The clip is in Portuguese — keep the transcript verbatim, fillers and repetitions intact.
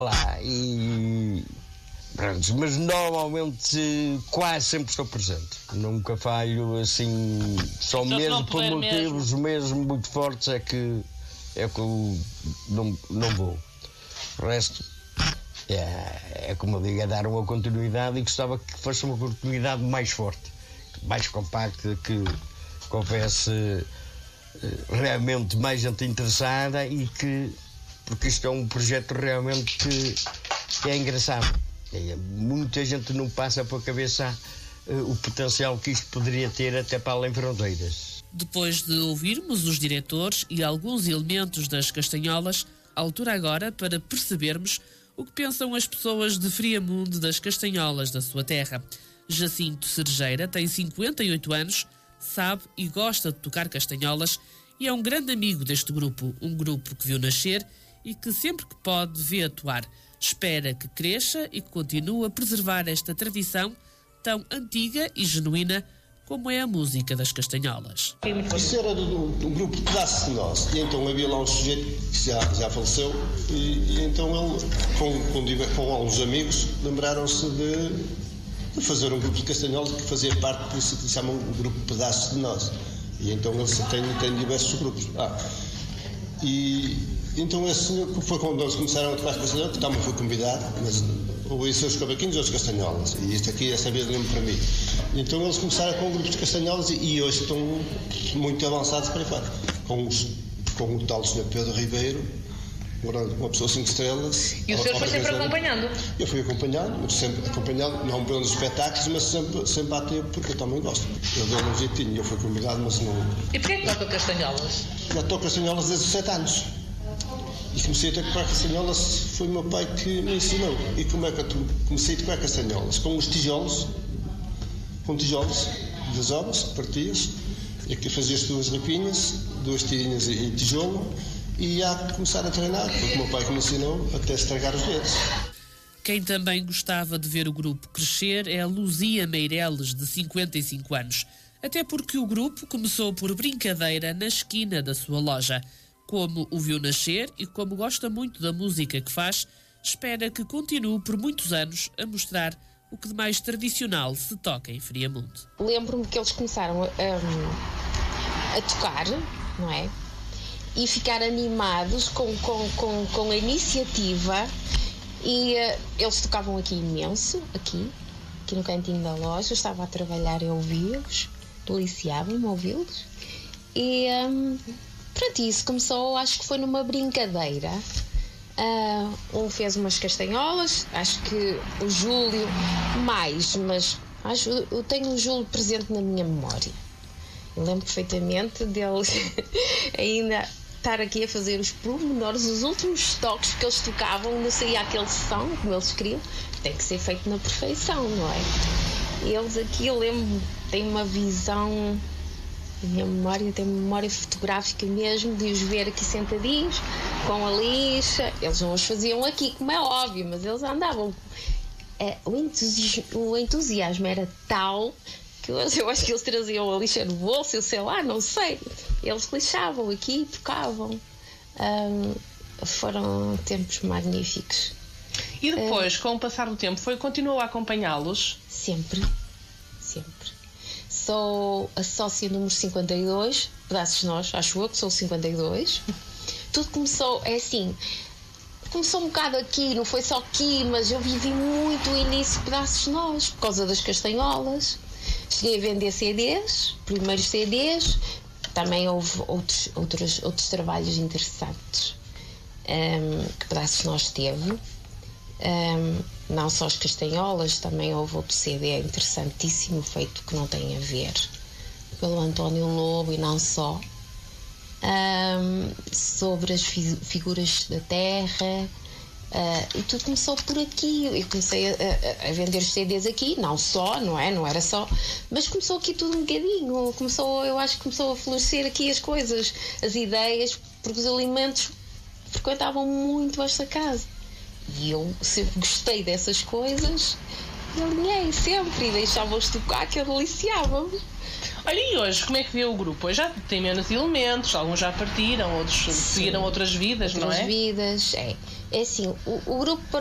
lá e pronto, mas normalmente quase sempre estou presente. Nunca falho assim, só Então, mesmo por motivos mesmo. mesmo muito fortes é que é que eu não, não vou. O resto é, é como eu digo, é dar uma continuidade e gostava que fosse uma continuidade mais forte, mais compacta, que, que houvesse realmente mais gente interessada e que, porque isto é um projeto realmente que, que é engraçado. É, muita gente não passa pela cabeça uh, o potencial que isto poderia ter até para além fronteiras. Depois de ouvirmos os diretores e alguns elementos das Castanholas, a altura agora para percebermos o que pensam as pessoas de Friamundo das Castanholas da sua terra. Jacinto Cerejeira tem cinquenta e oito anos, sabe e gosta de tocar castanholas e é um grande amigo deste grupo, um grupo que viu nascer e que sempre que pode vê atuar. Espera que cresça e que continue a preservar esta tradição tão antiga e genuína como é a música das castanholas. Isso era do, do, do grupo Pedaço de Nós, e então havia lá um sujeito que já, já faleceu, e, e então ele, com, com, com alguns amigos, lembraram-se de, de fazer um grupo de castanholas que fazia parte, por isso que se chama o grupo Pedaço de Nós. E então ele tem, tem diversos grupos. Ah, e então esse senhor foi quando eles começaram a tocar castanholas, que também foi convidado, mas ouvi seus cavaquinhos ou as castanholas, e isto aqui esta vez lembro para mim. Então eles começaram com um grupo de castanholas e, e hoje estão muito avançados para aí fora, com, os, com o tal senhor Pedro Ribeiro, uma pessoa cinco estrelas. E o senhor foi sempre acompanhando? Eu fui acompanhando, sempre acompanhando, não pelos espetáculos, mas sempre, sempre a tempo, porque eu também gosto. Eu dou um jeitinho, eu fui convidado, mas não... E porquê que toca castanholas? Já toco castanholas desde os sete anos. E comecei a tocar castanholas, foi o meu pai que me ensinou. E como é que eu comecei a tocar castanholas? Com os tijolos, com tijolos das obras, partias, e que fazias duas rapinhas, duas tirinhas em tijolo, e ia começar a treinar, porque o meu pai que me ensinou até estragar os dedos. Quem também gostava de ver o grupo crescer é a Luzia Meireles, de cinquenta e cinco anos. Até porque o grupo começou por brincadeira na esquina da sua loja. Como o viu nascer e como gosta muito da música que faz, espera que continue por muitos anos a mostrar o que de mais tradicional se toca em Friamundo. Lembro-me que eles começaram a, a, a tocar, não é? E ficar animados com, com, com, com a iniciativa e uh, eles tocavam aqui imenso, aqui, aqui no cantinho da loja. Eu estava a trabalhar e ouvi-los, deliciava-me ouvi-los e um, pronto, isso começou, acho que foi numa brincadeira. Uh, um fez umas castanholas, acho que o Júlio mais, mas acho, eu tenho o Júlio presente na minha memória. Eu lembro perfeitamente dele ainda estar aqui a fazer os pormenores, os últimos toques que eles tocavam, não saía aquele som como eles queriam. Tem que ser feito na perfeição, não é? E eles aqui, eu lembro, têm uma visão, a minha memória tem memória fotográfica mesmo, de os ver aqui sentadinhos, com a lixa. Eles não os faziam aqui, como é óbvio, mas eles andavam. É, o, entusiasmo, o entusiasmo era tal que eu, eu acho que eles traziam a lixa no bolso, eu sei lá, não sei. Eles lixavam aqui, tocavam. Um, foram tempos magníficos. E depois, uh, com o passar do tempo, foi, continuou a acompanhá-los? Sempre, sempre. Sou a sócia número cinquenta e dois, Pedaços de Nós, acho eu que sou cinquenta e dois. Tudo começou, é assim, começou um bocado aqui, não foi só aqui, mas eu vivi muito o início de Pedaços de Nós, por causa das castanholas. Cheguei a vender C Ds, primeiros C Ds, também houve outros, outros, outros trabalhos interessantes um, que Pedaços de Nós teve. Um, não só as castanholas, também houve outro C D interessantíssimo feito que não tem a ver, pelo António Lobo e não só, um, sobre as fi- figuras da terra. Uh, e tudo começou por aqui. Eu comecei a, a, a vender os C Ds aqui, não só, não é? Não era só, mas começou aqui tudo um bocadinho. Começou, eu acho que começou a florescer aqui as coisas, as ideias, porque os alimentos frequentavam muito esta casa. E eu sempre gostei dessas coisas e alinhei sempre e deixava-os tocar, que eu deliciava-me. Olha, e hoje, como é que vê o grupo? Hoje já tem menos elementos, alguns já partiram, outros seguiram outras vidas, outras não é? vidas, é. É assim, o, o grupo